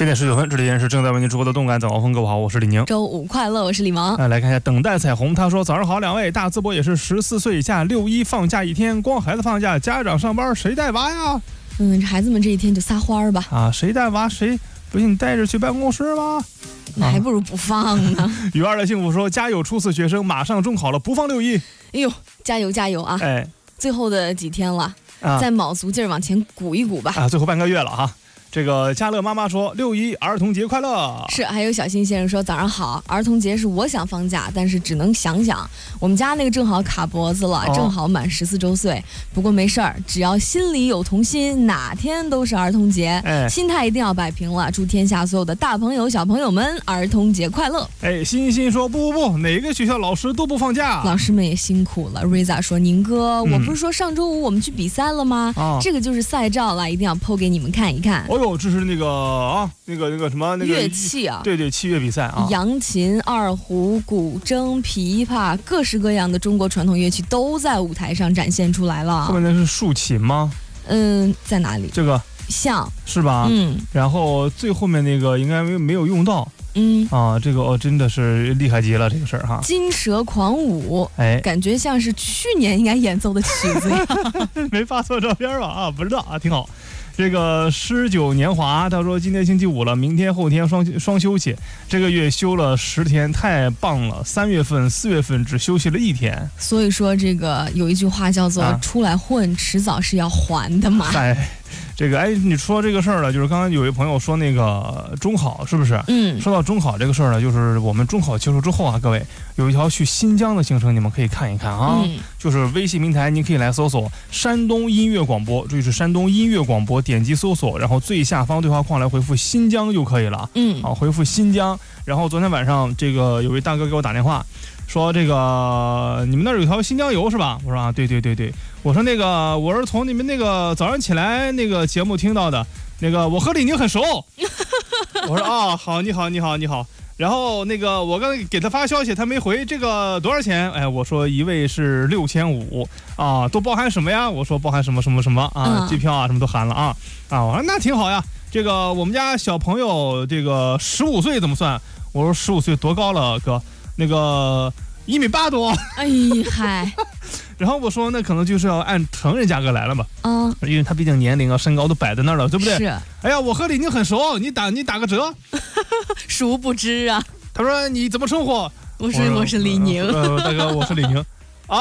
7点19分，这里是正在为您直播的动感早高峰，各位好，我是李宁。 周五快乐，我是李萌。 来看一下等待彩虹，他说早上好两位，大淄博也是14岁以下6·1放假一天，光孩子放假，家长上班，谁带娃呀？ 这孩子们这一天就撒欢儿吧。 谁带娃谁不信你带着去办公室吗？ 那还不如不放呢。 雨儿的幸福说，加油初四学生马上中考了，不放6·1。 哎呦，加油加油啊！最后的几天了，再卯足劲儿往前鼓一鼓吧。 最后半个月了哈。这个嘉乐妈妈说6·1儿童节快乐。 是，还有小新先生说早上好，儿童节是我想放假，但是只能想想。我们家那个正好卡脖子了，正好满14周岁。不过没事儿，只要心里有童心，哪天都是儿童节。心态一定要摆平了。祝天下所有的大朋友小朋友们儿童节快乐。 欣欣说不，哪个学校老师都不放假， 老师们也辛苦了。瑞萨说宁哥，我不是说上周五我们去比赛了吗？这个就是赛照了，一定要PO给你们看一看。 这是那个什么乐器啊？ 对，器乐比赛啊， 扬琴、二胡、古筝、琵琶，各式各样的中国传统乐器都在舞台上展现出来了。 后面那是竖琴吗？ 在哪里？ 这个像是吧？然后最后面那个应该没有用到。这个真的是厉害极了，这个事儿哈。 金蛇狂舞，感觉像是去年应该演奏的曲子呀。 没发错照片吧？不知道啊，挺好。这个19年华他说今天星期五了，明天后天双休息，这个月休了10天，太棒了。3月份4月份只休息了1天。所以说这个有一句话叫做出来混迟早是要还的嘛。 这个你说这个事儿了，就是刚刚有一朋友说那个中考是不是？说到中考这个事儿呢，就是我们中考结束之后啊，各位有一条去新疆的行程，你们可以看一看啊。就是微信平台您可以来搜索山东音乐广播，注意是山东音乐广播，点击搜索，然后最下方对话框来回复新疆就可以了。回复新疆。然后昨天晚上这个有位大哥给我打电话说，这个你们那儿有条新疆游是吧？我说啊，对，我说那个我是从你们那个早上起来那个节目听到的，那个我和李宁很熟。我说好，你好。然后那个我刚才给他发消息，他没回，这个多少钱？我说一位是6500啊，都包含什么呀？我说包含什么啊，机票啊什么都含了啊。我说那挺好呀。这个我们家小朋友这个15岁怎么算？我说15岁多高了哥？那个1.8米多。 嗨。 然后我说那可能就是要按成人价格来了嘛。因为他毕竟年龄啊身高都摆在那儿了，对不对？ 是。 哎呀，我和李宁很熟，你打个折。 殊不知啊。 他说你怎么称呼？ 我是李宁。 大哥，我是李宁。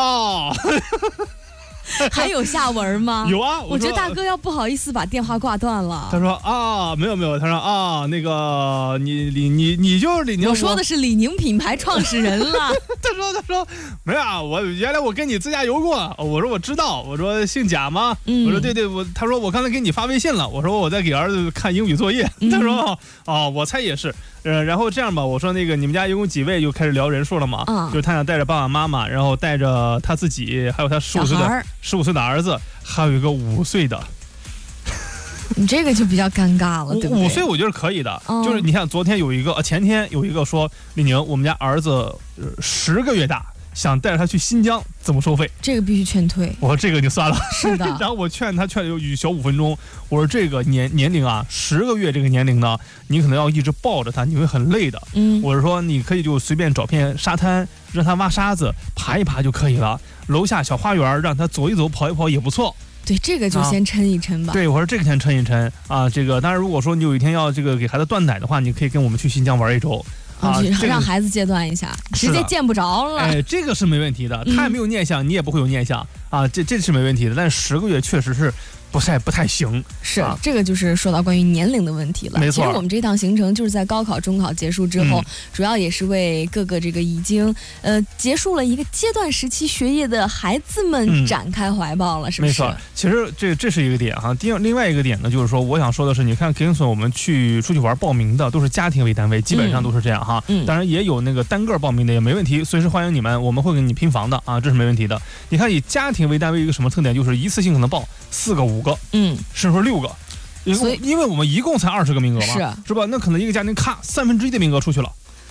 还有下文吗？ 有啊， 我觉得大哥要不好意思把电话挂断了。 他说没有，他说那个你就是李宁。 我说的是李宁品牌创始人了。 他说没有啊，我原来我跟你自驾游过。我说我知道，我说姓贾吗？我说对，他说我刚才给你发微信了，我说我在给儿子看英语作业。他说我猜也是。然后这样吧，我说那个你们家一共几位，就开始聊人数了嘛。就是他想带着爸爸妈妈，然后带着他自己，还有他15岁的儿子，还有一个5岁的。 你这个就比较尴尬了，对不对？ 5岁我觉得可以的。就是你看昨天前天有一个说李宁，我们家儿子10个月大，想带着他去新疆，怎么收费？ 这个必须劝退。 我说这个就算了。 是的。 然后我劝了小5分钟。我说这个年龄啊，10个月这个年龄呢，你可能要一直抱着他，你会很累的。我是说你可以就随便找片沙滩，让他挖沙子，爬一爬就可以了。楼下小花园让他走一走，跑一跑也不错。 对，这个就先抻一抻吧。 对，我说这个先抻一抻啊。这个当然，如果说你有一天要这个给孩子断奶的话，你可以跟我们去新疆玩1周。 让孩子戒断一下，直接见不着了。 这个是没问题的，他也没有念想，你也不会有念想啊，这是没问题的。但是10个月确实是不太行。 是，这个就是说到关于年龄的问题了。 没错。 其实我们这趟行程就是在高考、中考结束之后，主要也是为各个这个已经结束了一个阶段时期学业的孩子们展开怀抱了，是不是？ 没错。其实这是一个点哈。另外一个点呢，就是说我想说的是，你看跟随我们出去玩报名的都是家庭为单位，基本上都是这样哈。当然也有那个单个报名的也没问题，随时欢迎你们，我们会给你拼房的啊，这是没问题的。你看以家庭为单位一个什么特点，就是一次性可能报4个5个，甚至说6个。因为我们一共才20个名额嘛，是吧？那可能一个家庭咔1/3的名额出去了。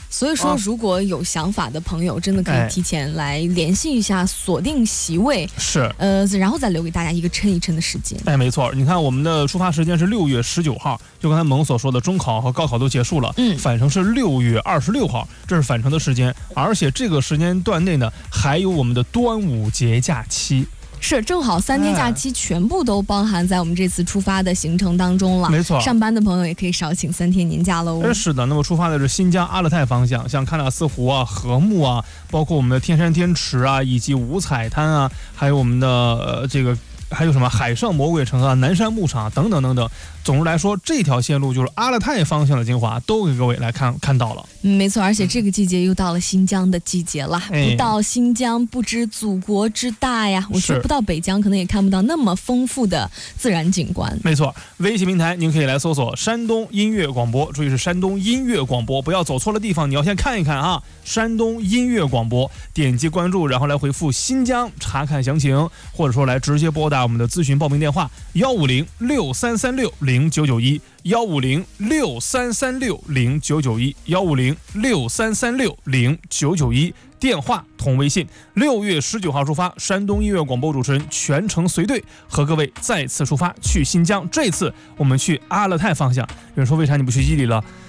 所以说，如果有想法的朋友，真的可以提前来联系一下，锁定席位， 是， 然后再留给大家一个撑一撑的时间。 没错，你看我们的出发时间是6月19号，就刚才萌所说的，中考和高考都结束了，返程是6月26号，这是返程的时间，而且这个时间段内呢，还有我们的端午节假期。 是，正好3天假期全部都包含在我们这次出发的行程当中了。 没错， 上班的朋友也可以少请3天年假喽。 是的，那么出发的是新疆阿勒泰方向，像喀纳斯湖啊、禾木啊，包括我们的天山天池啊，以及五彩滩啊，还有我们的还有什么海上魔鬼城啊、南山牧场等等等等。总之来说，这条线路就是阿勒泰方向的精华，都给各位来看到了。 没错，而且这个季节又到了新疆的季节了。不到新疆，不知祖国之大呀。我觉得不到北疆，可能也看不到那么丰富的自然景观。 没错，微信平台您可以来搜索山东音乐广播，注意是山东音乐广播，不要走错了地方，你要先看一看啊。山东音乐广播，点击关注，然后来回复新疆查看详情，或者说来直接拨打我们的咨询报名电话15063360991。15063360991，15063360991，电话同微信。6月19号出发，山东音乐广播主持人全程随队和各位再次出发去新疆。这次我们去阿勒泰方向。有人说为啥你不去伊犁了？